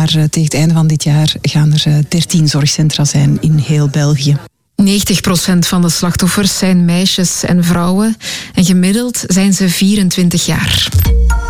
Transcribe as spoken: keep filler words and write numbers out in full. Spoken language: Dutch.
Maar uh, tegen het einde van dit jaar gaan er uh, dertien zorgcentra zijn in heel België. negentig procent van de slachtoffers zijn meisjes en vrouwen. En gemiddeld zijn ze vierentwintig jaar.